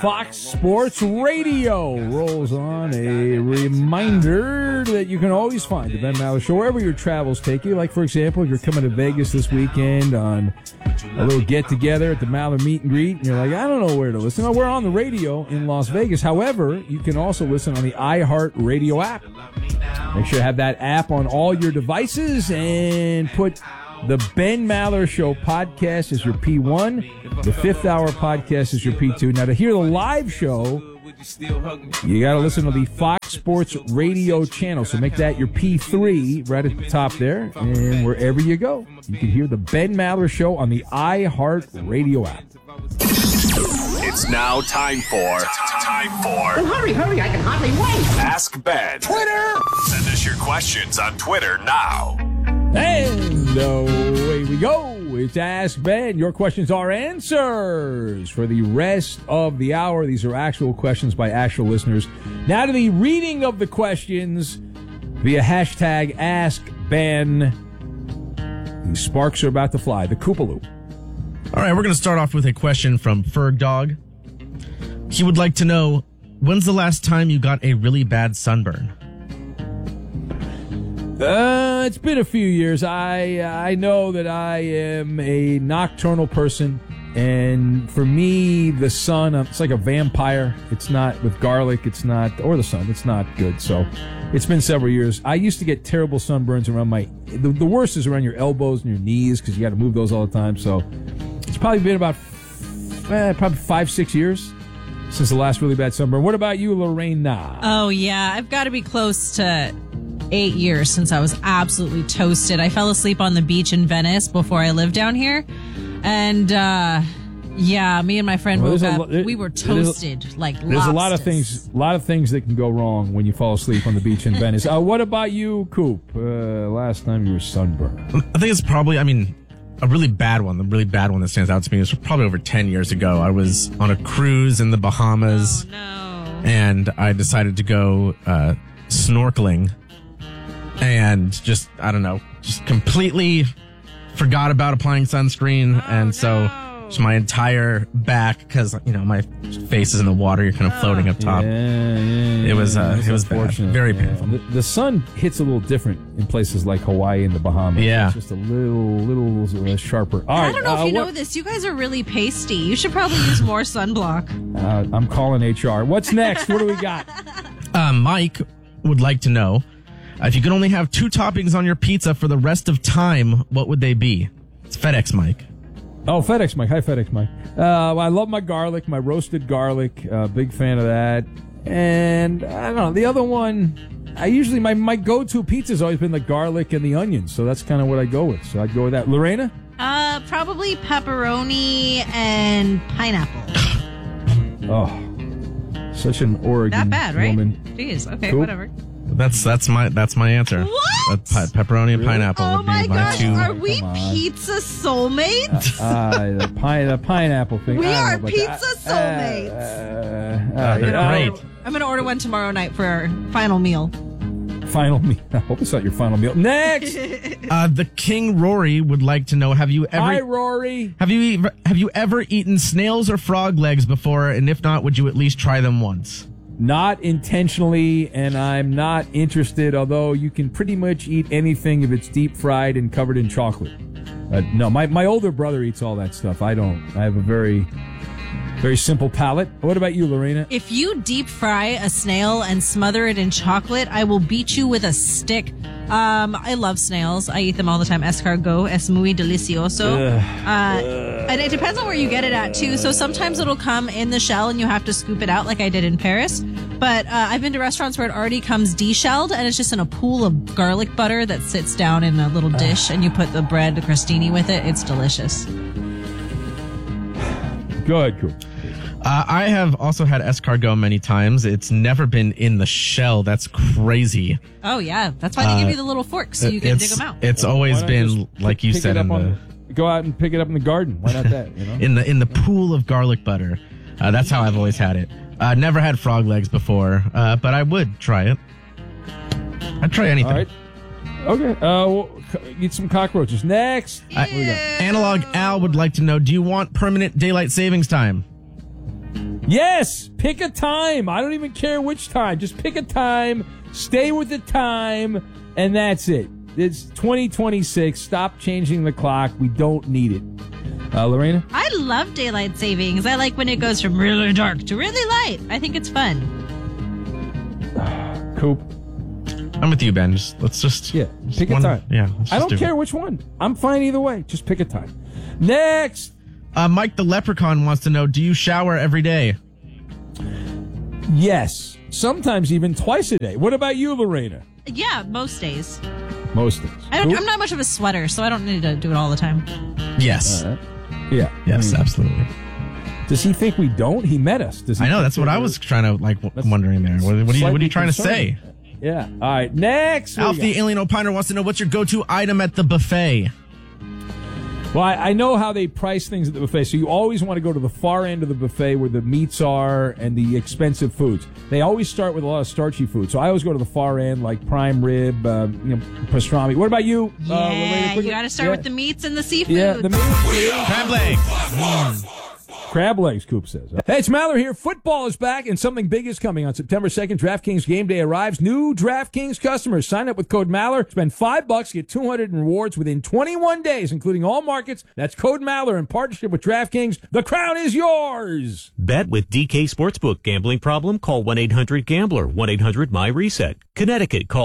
Fox Sports Radio rolls on. A reminder that you can always find the Ben Maller Show wherever your travels take you. Like, for example, if you're coming to Vegas this weekend on a little get-together at the Maller Meet and Greet, and you're like, I don't know where to listen. Oh, we're on the radio in Las Vegas. However, you can also listen on the iHeartRadio app. Make sure to have that app on all your devices and put the Ben Maller Show podcast is your P1. The Fifth Hour podcast is your P2. Now, to hear the live show, you got to listen to the Fox Sports Radio channel. So make that your P3 right at the top there. And wherever you go, you can hear the Ben Maller Show on the iHeartRadio app. It's now time for... Well, hurry, I can hardly wait. Ask Ben. Twitter! Send us your questions on Twitter now. And away we go. It's Ask Ben. Your questions are answers for the rest of the hour. These are actual questions by actual listeners. Now to the reading of the questions via hashtag Ask Ben. These sparks are about to fly. The Koopaloo. All right, we're going to start off with a question from Ferg Dog. He would like to know, when's the last time you got a really bad sunburn? It's been a few years. I know that I am a nocturnal person, and for me, the sun, it's like a vampire. It's not with garlic, it's not, or the sun, it's not good. So it's been several years. I used to get terrible sunburns around the worst is around your elbows and your knees because you got to move those all the time. So it's probably been about 5-6 years since the last really bad sunburn. What about you, Lorena? Oh, yeah. I've got to be close to 8 years since I was absolutely toasted. I fell asleep on the beach in Venice before I lived down here. And, me and my friend woke up. We were toasted, there's lobsters. a lot of things that can go wrong when you fall asleep on the beach in Venice. What about you, Coop? Last time you were sunburned. I think it's probably, a really bad one. The really bad one that stands out to me was probably over 10 years ago. I was on a cruise in the Bahamas. Oh, no. And I decided to go snorkeling. And just completely forgot about applying sunscreen. My entire back, because, my face is in the water, you're kind of floating up top. It was bad. Very painful. The sun hits a little different in places like Hawaii and the Bahamas. Yeah. It's just a little sharper. All right, I don't know if you know this. You guys are really pasty. You should probably use more sunblock. I'm calling HR. What's next? What do we got? Mike would like to know, if you could only have 2 toppings on your pizza for the rest of time, what would they be? It's FedEx Mike. Oh, FedEx Mike. Hi, FedEx Mike. I love my garlic, my roasted garlic. Big fan of that. And I don't know, the other one, I usually, my go-to pizza has always been the garlic and the onions. So that's kind of what I go with. So I'd go with that. Lorena? Probably pepperoni and pineapple. Oh, such an Oregon Not bad, right? woman. Jeez. Okay, Cool. whatever. That's my answer. What? Pepperoni and pineapple Oh would my be my gosh, 2. are we Come on. pizza soulmates? The pineapple thing. We I don't are know about pizza that. They're great. I'm going to order one tomorrow night for our final meal. Final meal. I hope it's not your final meal. Next. The King Rory would like to know, have you ever... Hi, Rory. Have you ever eaten snails or frog legs before? And if not, would you at least try them once? Not intentionally, and I'm not interested, although you can pretty much eat anything if it's deep fried and covered in chocolate. No, my older brother eats all that stuff. I don't. I have a very, very simple palate. What about you, Lorena? If you deep fry a snail and smother it in chocolate, I will beat you with a stick. I love snails. I eat them all the time. Escargot es muy delicioso. And it depends on where you get it at, too. So sometimes it'll come in the shell and you have to scoop it out like I did in Paris. But I've been to restaurants where it already comes deshelled and it's just in a pool of garlic butter that sits down in a little dish and you put the bread, the crostini with it. It's delicious. Good, cool. I have also had escargot many times. It's never been in the shell. That's crazy. Oh, yeah. That's why they give you the little fork so you can dig them out. It's always been, like you said, go out and pick it up in the garden. Why not that? In the pool of garlic butter. That's how I've always had it. Never had frog legs before, but I would try it. I'd try anything. All right. Okay. We'll eat some cockroaches. Next. Analog Al would like to know, do you want permanent daylight savings time? Yes, pick a time. I don't even care which time. Just pick a time, stay with the time, and that's it. It's 2026. Stop changing the clock. We don't need it. Lorena? I love daylight savings. I like when it goes from really dark to really light. I think it's fun. Coop? I'm with you, Ben. Let's pick a time. Yeah. I don't care which one. I'm fine either way. Just pick a time. Next. Mike the Leprechaun wants to know, do you shower every day? Yes. Sometimes even twice a day. What about you, Lorena? Yeah, most days. Most days. I'm not much of a sweater, so I don't need to do it all the time. Yes. Yeah. Yes, absolutely. Does he think we don't? He met us. Does he? I know. That's what I was trying to wondering there. What are you trying to say? Yeah. All right. Next. Alf the Alien Opiner wants to know, what's your go-to item at the buffet? Well, I know how they price things at the buffet, so you always want to go to the far end of the buffet where the meats are and the expensive foods. They always start with a lot of starchy food, so I always go to the far end, like prime rib, pastrami. What about you? Yeah, you got to start with the meats and the seafood. Yeah, the meats. Crab legs. Crab legs, Coop says. Hey, it's Maller here. Football is back, and something big is coming. On September 2nd, DraftKings Game Day arrives. New DraftKings customers sign up with code Maller. Spend $5, get 200 in rewards within 21 days, including all markets. That's code Maller in partnership with DraftKings. The crown is yours. Bet with DK Sportsbook. Gambling problem? Call 1-800-GAMBLER. 1-800-MY-RESET. Connecticut. Call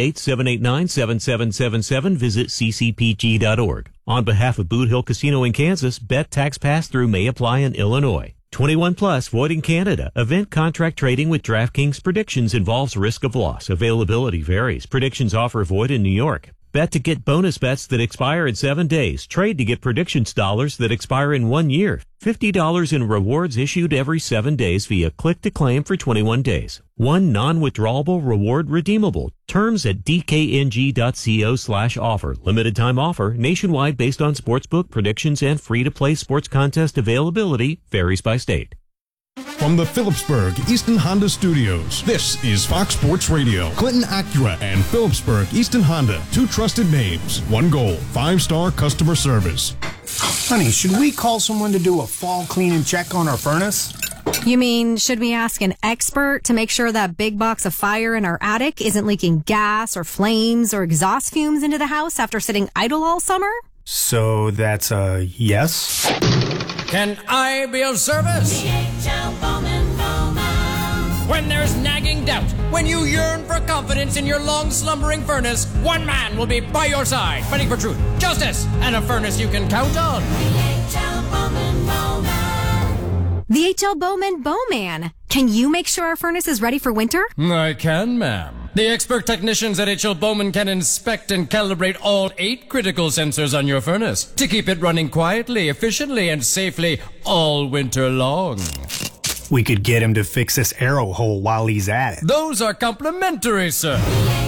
888-789-7777. Visit ccpg.org. On behalf of Boot Hill Casino in Kansas, bet tax pass-through may apply in Illinois. 21 plus, void in Canada. Event contract trading with DraftKings predictions involves risk of loss. Availability varies. Predictions offer void in New York. Bet to get bonus bets that expire in 7 days. Trade to get predictions dollars that expire in 1 year. $50 in rewards issued every 7 days via click to claim for 21 days. One non-withdrawable reward redeemable. Terms at dkng.co/offer. Limited time offer. Nationwide based on sportsbook predictions and free-to-play sports contest availability. Varies by state. From the Phillipsburg Easton Honda Studios, this is Fox Sports Radio. Clinton Acura and Phillipsburg Easton Honda, two trusted names, one goal, 5-star customer service. Honey, should we call someone to do a fall clean and check on our furnace? You mean, should we ask an expert to make sure that big box of fire in our attic isn't leaking gas or flames or exhaust fumes into the house after sitting idle all summer? So that's a yes? Can I be of service? When there's nagging doubt, when you yearn for confidence in your long slumbering furnace, one man will be by your side, fighting for truth, justice, and a furnace you can count on. The H.L. Bowman Bowman. Can you make sure our furnace is ready for winter? I can, ma'am. The expert technicians at H.L. Bowman can inspect and calibrate all 8 critical sensors on your furnace to keep it running quietly, efficiently, and safely all winter long. We could get him to fix this arrow hole while he's at it. Those are complimentary, sir.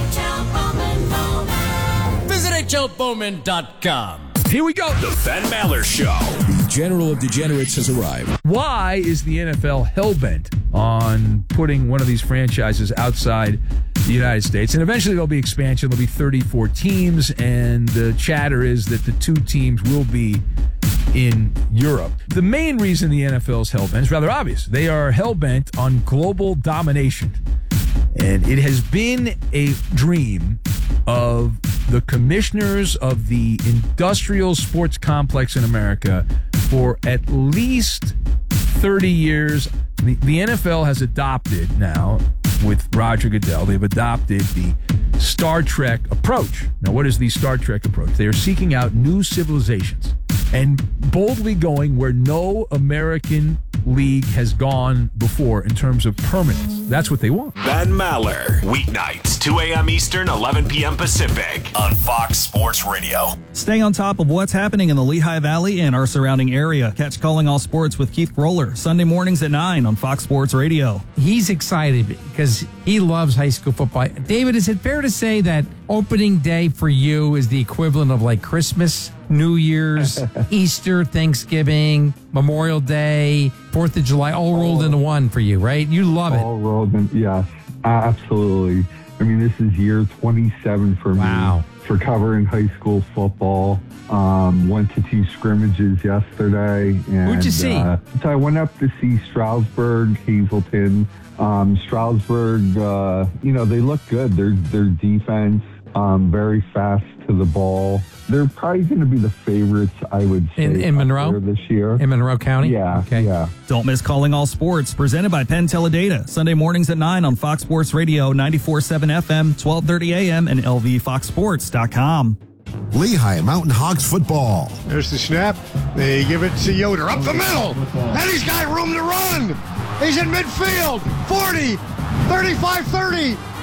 Visit hlbowman.com. Here we go. The Ben Maller Show. The General of Degenerates has arrived. Why is the NFL hellbent on putting one of these franchises outside the United States? And eventually there'll be expansion. There'll be 34 teams, and the chatter is that the 2 teams will be in Europe. The main reason the NFL is hellbent is rather obvious. They are hellbent on global domination. And it has been a dream of the commissioners of the industrial sports complex in America for at least 30 years. The NFL has adopted now, with Roger Goodell, they've adopted the Star Trek approach. Now, what is the Star Trek approach? They are seeking out new civilizations and boldly going where no American league has gone before in terms of permanence. That's what they want. Ben Maller. Weeknights, 2 a.m. Eastern, 11 p.m. Pacific on Fox Sports Radio. Stay on top of what's happening in the Lehigh Valley and our surrounding area. Catch Calling All Sports with Keith Roller, Sunday mornings at 9 on Fox Sports Radio. He's excited because he loves high school football. David, is it fair to say that opening day for you is the equivalent of like Christmas, New Year's, Easter, Thanksgiving, Memorial Day, 4th of July, all rolled into one for you, right? You love it. All rolled in, yes, absolutely. I mean, this is year 27 for me for covering high school football. Went to 2 scrimmages yesterday. And, who'd you see? So I went up to see Stroudsburg, Hazleton. Stroudsburg, they look good. Their defense, very fast to the ball. They're probably going to be the favorites, I would say, in Monroe this year. In Monroe County? Yeah. Okay. Yeah. Don't miss Calling All Sports, presented by Penn Teledata. Sunday mornings at 9 on Fox Sports Radio, 94.7 FM, 12:30 a.m. and lvfoxsports.com. Lehigh Mountain Hogs football. There's the snap. They give it to Yoder up the middle. And he's got room to run. He's in midfield. 40, 35, 30,